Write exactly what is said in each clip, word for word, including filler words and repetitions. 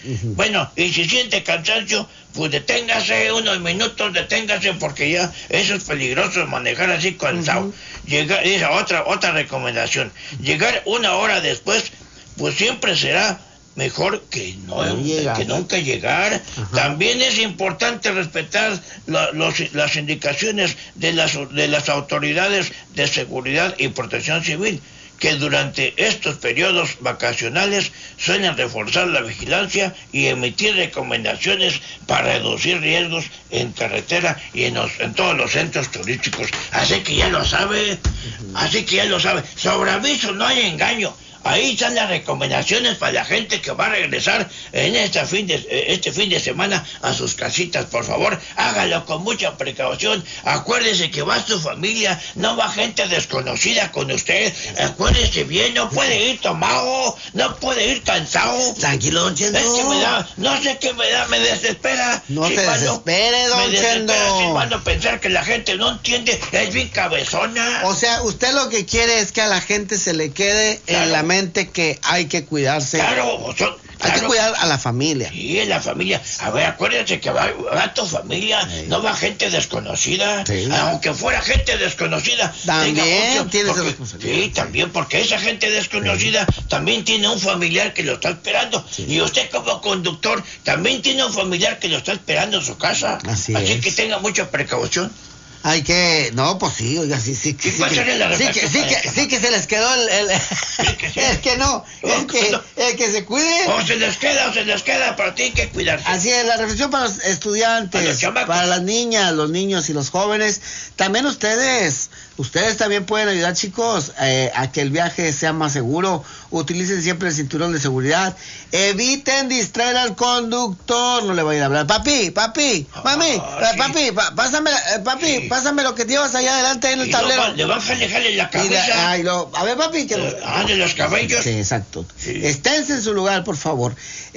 Uh-huh. Bueno, y si siente cansancio, pues deténgase unos minutos, deténgase, porque ya eso es peligroso, manejar así cansado. Uh-huh. Llegar, esa otra, otra recomendación, llegar una hora después, pues siempre será mejor que no, no que nunca llegar. Ajá. También es importante respetar la, los, las indicaciones de las, de las autoridades de seguridad y protección civil, que durante estos periodos vacacionales suelen reforzar la vigilancia y emitir recomendaciones para reducir riesgos en carretera y en, los, en todos los centros turísticos. Así que ya lo sabe, uh-huh. así que ya lo sabe. Sobre aviso no hay engaño. Ahí están las recomendaciones para la gente que va a regresar en este fin de, este fin de semana a sus casitas. Por favor, hágalo con mucha precaución. Acuérdese que va su familia, no va gente desconocida con usted. Acuérdese bien, no puede ir tomado, no puede ir cansado. Tranquilo, don Chendo. Es que me da, no sé qué me da, me desespera. No si se desespere, don me Chendo. Si van a pensar que la gente no entiende, es bien cabezona. O sea, usted lo que quiere es que a la gente se le quede claro. en la que hay que cuidarse. Claro, son, hay claro. que cuidar a la familia. Sí, a la familia. A ver, acuérdense que va, va tu familia, sí. no va gente desconocida. Sí. Aunque fuera gente desconocida. También tiene porque, responsabilidad. Sí, también, porque esa gente desconocida sí. también tiene un familiar que lo está esperando. Sí. Y usted como conductor también tiene un familiar que lo está esperando en su casa. Así, Así es. que tenga mucha precaución. Hay que, no, pues sí, oiga, sí, sí, sí, sí, que, sí, que, sí, que, sí que se les quedó el, el sí que sí. es que no, es que, el que se cuide. O se les queda, o se les queda, pero tienen que cuidarse. Así es, la reflexión para los estudiantes, para, para las niñas, los niños y los jóvenes, también ustedes, ustedes también pueden ayudar, chicos, eh, a que el viaje sea más seguro. Utilicen siempre el cinturón de seguridad, eviten distraer al conductor, no le vayan a hablar, papi, papi, ah, mami, sí. papi, pa, pásame, eh, papi, sí. pásame lo que llevas allá adelante en el y tablero. Lo, le van a jalejarle la cabeza. La, ay, lo, a ver, papi, que eh, ah, de los cabellos. Sí, exacto. Sí. Esténse en su lugar, por favor.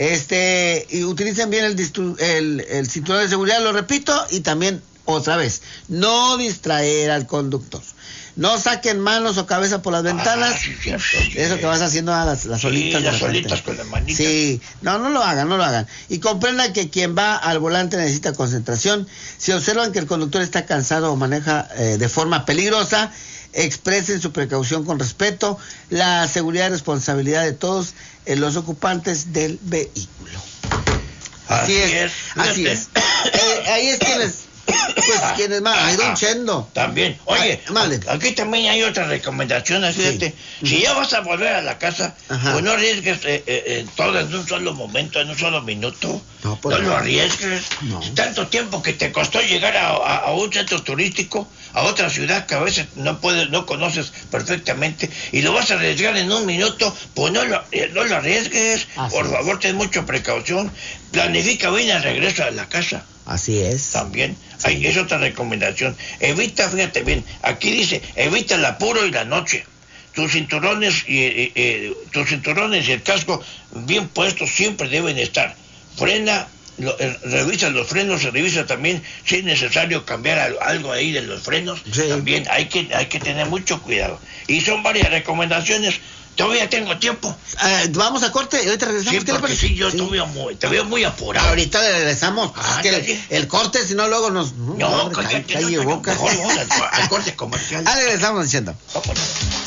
Este, y utilicen bien el, distru, el, el cinturón de seguridad, lo repito, y también, otra vez, no distraer al conductor. No saquen manos o cabeza por las ventanas. Ah, sí, cierto, sí. Eso que vas haciendo a las, las solitas. Sí, las solitas con las manitas. Sí, no, no lo hagan, no lo hagan. Y comprendan que quien va al volante necesita concentración. Si observan que el conductor está cansado o maneja eh, de forma peligrosa, expresen su precaución con respeto. La seguridad y responsabilidad de todos eh, los ocupantes del vehículo. Así, así es, es, así es. eh, ahí es quienes... Pues quienes más, hay don Chendo. También, oye, Ay, aquí también hay otra recomendación, fíjate, sí. Si ya vas a volver a la casa, Ajá. pues no arriesgues eh, eh, todo en un solo momento, en un solo minuto, no, pues no, no lo arriesgues, no. Tanto tiempo que te costó llegar a, a, a un centro turístico, a otra ciudad que a veces no puedes, no conoces perfectamente, y lo vas a arriesgar en un minuto, pues no lo, eh, no lo arriesgues, Así por es. favor, ten mucha precaución, planifica bien el regreso a la casa. Así es. También, sí. Hay, es otra recomendación. Evita, fíjate bien, aquí dice, evita el apuro y la noche. Tus cinturones y eh, eh, tus cinturones y el casco bien puestos siempre deben estar. Frena, lo, eh, revisa los frenos, revisa también si es necesario cambiar algo, algo ahí de los frenos. Sí. También hay que, hay que tener mucho cuidado. Y son varias recomendaciones. Todavía tengo tiempo. Uh, vamos a corte y ahorita regresamos. Sí, porque sí, yo sí. Te, veo muy, te veo muy apurado. Ahorita regresamos. Ah, es que el, el corte, si no, luego nos... No, no cállate, cállate, no, no, mejor vamos al, al corte comercial. Ah, regresamos diciendo.